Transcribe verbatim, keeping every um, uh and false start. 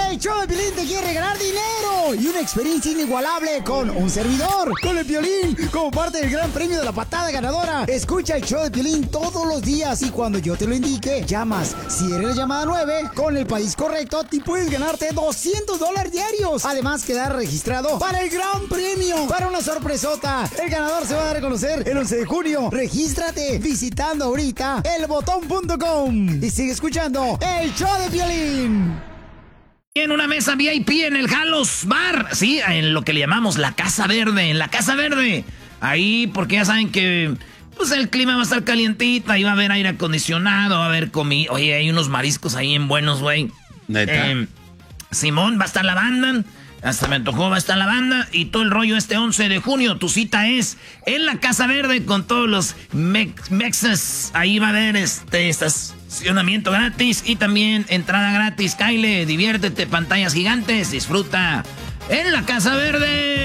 El show de Piolín te quiere regalar dinero y una experiencia inigualable con un servidor, con el Piolín, como parte del gran premio de la patada ganadora. Escucha el show de Piolín todos los días y cuando yo te lo indique, llamas. Si eres la llamada nueve, con el país correcto, te puedes ganarte doscientos dólares diarios. Además, quedar registrado para el gran premio, para una sorpresota. El ganador se va a dar a conocer el once de junio. Regístrate visitando ahorita el botón punto com y sigue escuchando el show de Piolín. En una mesa V I P en el Halos Bar, sí, en lo que le llamamos la Casa Verde, en la Casa Verde. Ahí, porque ya saben que pues el clima va a estar calientito, ahí va a haber aire acondicionado, va a haber comida. Oye, hay unos mariscos ahí en buenos, güey. ¿Neta? Eh, Simón, va a estar la banda, hasta me antojó, va a estar la banda y todo el rollo este once de junio. Tu cita es en la Casa Verde con todos los mex mexas. Ahí va a haber este, estacionamiento gratis y también entrada gratis. Kyle, diviértete, pantallas gigantes, disfruta en la Casa Verde.